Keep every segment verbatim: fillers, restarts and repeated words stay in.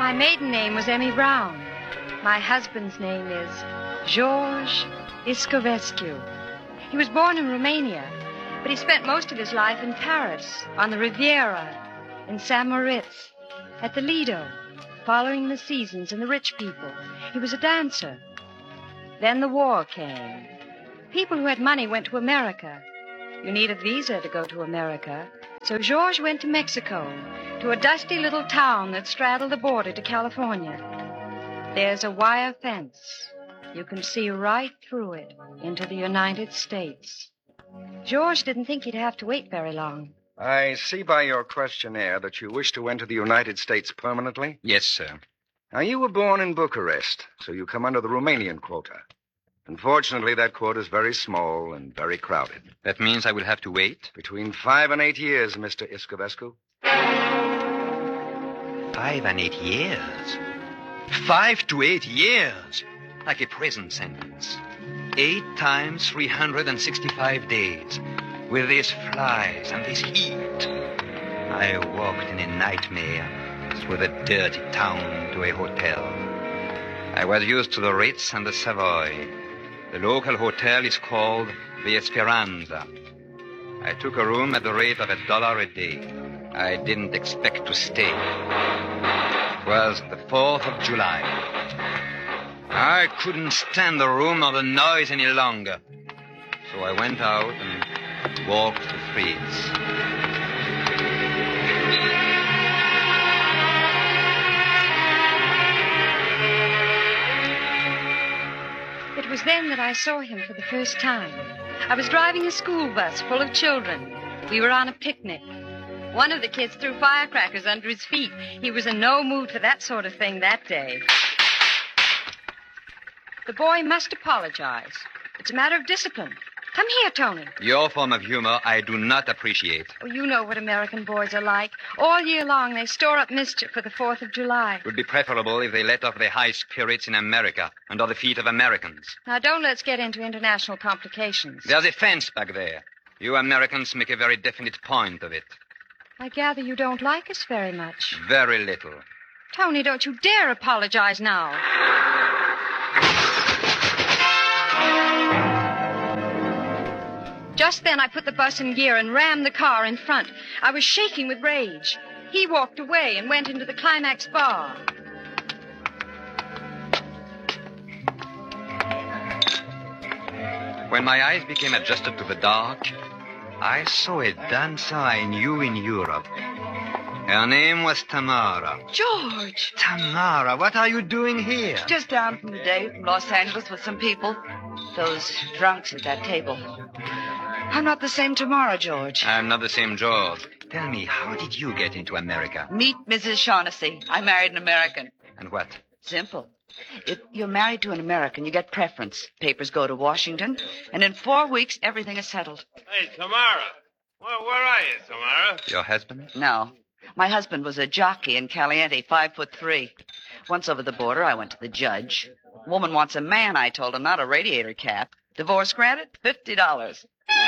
My maiden name was Emmy Brown. My husband's name is George Iscovescu. He was born in Romania, but he spent most of his life in Paris, on the Riviera, in Saint Moritz, at the Lido, following the seasons and the rich people. He was a dancer. Then the war came. People who had money went to America. You need a visa to go to America. So George went to Mexico, to a dusty little town that straddled the border to California. There's a wire fence. You can see right through it into the United States. George didn't think he'd have to wait very long. I see by your questionnaire that you wish to enter the United States permanently. Yes, sir. Now, you were born in Bucharest, so you come under the Romanian quota. Unfortunately, that quota is very small and very crowded. That means I will have to wait? Between five and eight years, Mister Iscovescu. Five and eight years? Five to eight years? Like a prison sentence. Eight times three hundred sixty-five days. With these flies and this heat. I walked in a nightmare through the dirty town to a hotel. I was used to the Ritz and the Savoy. The local hotel is called the Esperanza. I took a room at the rate of a dollar a day. I didn't expect to stay. It was the fourth of July. I couldn't stand the room or the noise any longer. So I went out and walked the streets. It was then that I saw him for the first time. I was driving a school bus full of children. We were on a picnic. One of the kids threw firecrackers under his feet. He was in no mood for that sort of thing that day. The boy must apologize. It's a matter of discipline. Come here, Tony. Your form of humor I do not appreciate. Oh, you know what American boys are like. All year long, they store up mischief for the fourth of July. It would be preferable if they let off their high spirits in America, under the feet of Americans. Now, don't let's get into international complications. There's a fence back there. You Americans make a very definite point of it. I gather you don't like us very much. Very little. Tony, don't you dare apologize now. Just then, I put the bus in gear and rammed the car in front. I was shaking with rage. He walked away and went into the Climax bar. When my eyes became adjusted to the dark, I saw a dancer I knew in Europe. Her name was Tamara. George! Tamara, what are you doing here? Just down from the day from Los Angeles with some people. Those drunks at that table. I'm not the same tomorrow, George. I'm not the same George. Tell me, how did you get into America? Meet Missus Shaughnessy. I married an American. And what? Simple. If you're married to an American, you get preference. Papers go to Washington, and in four weeks, everything is settled. Hey, Tamara. Well, where are you, Tamara? Your husband? No. My husband was a jockey in Caliente, five foot three. Once over the border, I went to the judge. Woman wants a man, I told him, not a radiator cap. Divorce granted? Fifty dollars.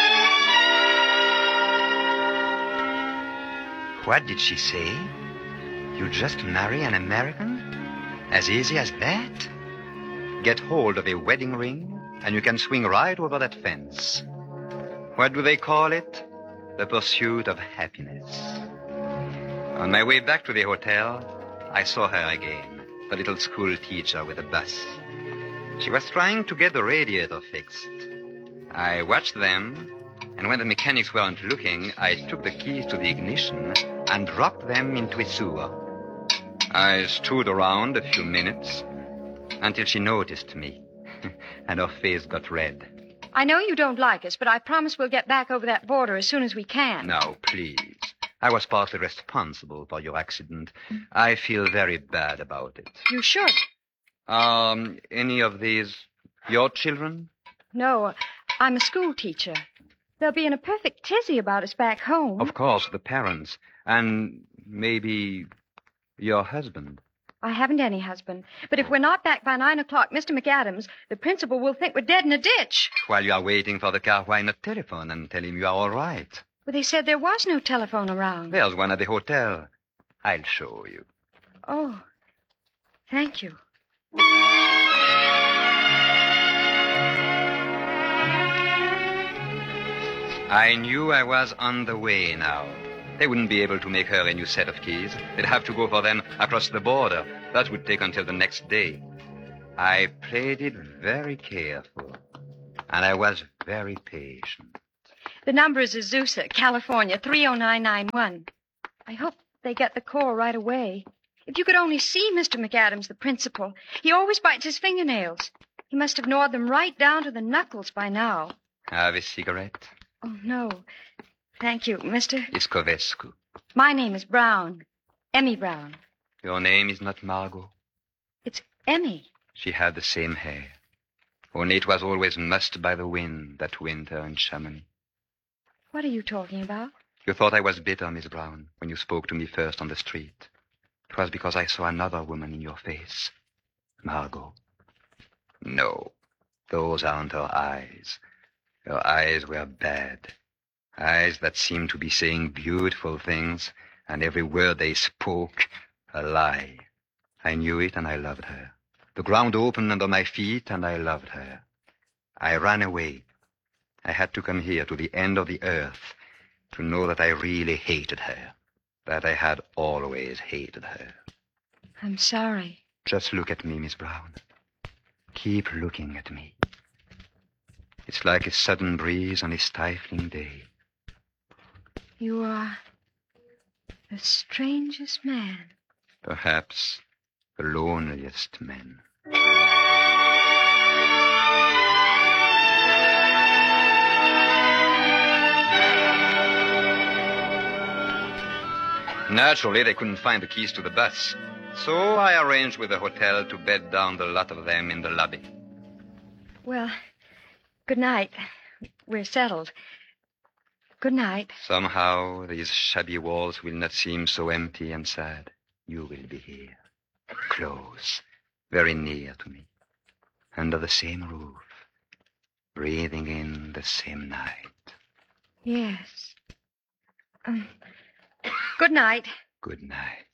What did she say? You just marry an American? As easy as that? Get hold of a wedding ring, and you can swing right over that fence. What do they call it? The pursuit of happiness. On my way back to the hotel, I saw her again, the little school teacher with the bus. She was trying to get the radiator fixed. I watched them, and when the mechanics weren't looking, I took the keys to the ignition and dropped them into a sewer. I stood around a few minutes until she noticed me, and her face got red. I know you don't like us, but I promise we'll get back over that border as soon as we can. Now, please. I was partly responsible for your accident. I feel very bad about it. You should. Um, any of these your children? No, I'm a school teacher. They'll be in a perfect tizzy about us back home. Of course, the parents. And maybe your husband. I haven't any husband. But if we're not back by nine o'clock, Mister McAdams, the principal will think we're dead in a ditch. While you are waiting for the car, why not telephone and tell him you are all right? Well, they said there was no telephone around. There's one at the hotel. I'll show you. Oh, Thank you. I knew I was on the way now. They wouldn't be able to make her a new set of keys. They'd have to go for them across the border. That would take until the next day. I played it very careful, and I was very patient. The number is Azusa, California, three oh nine nine one. I hope they get the call right away. If you could only see Mister McAdams, the principal. He always bites his fingernails. He must have gnawed them right down to the knuckles by now. Have a cigarette? Oh, no. Thank you, Mister Iscovescu. My name is Brown. Emmy Brown. Your name is not Margot? It's Emmy. She had the same hair. Only it was always mussed by the wind that winter in Chamonix. What are you talking about? You thought I was bitter, Miss Brown, when you spoke to me first on the street. It was because I saw another woman in your face. Margot. No, those aren't her eyes. Her eyes were bad. Eyes that seemed to be saying beautiful things, and every word they spoke, a lie. I knew it, and I loved her. The ground opened under my feet, and I loved her. I ran away. I had to come here to the end of the earth to know that I really hated her, that I had always hated her. I'm sorry. Just look at me, Miss Brown. Keep looking at me. It's like a sudden breeze on a stifling day. You are the strangest man. Perhaps the loneliest man. Naturally, they couldn't find the keys to the bus. So I arranged with the hotel to bed down the lot of them in the lobby. Well, good night. We're settled. Good night. Somehow, these shabby walls will not seem so empty and sad. You will be here, close, very near to me, under the same roof, breathing in the same night. Yes. Um, good night. Good night.